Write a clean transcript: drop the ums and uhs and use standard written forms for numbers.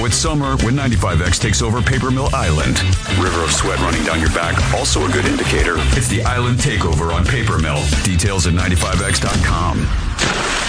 Now it's summer when 95X takes over Paper Mill Island. River of sweat running down your back, also a good indicator. It's the Island Takeover on Paper Mill. Details at 95X.com.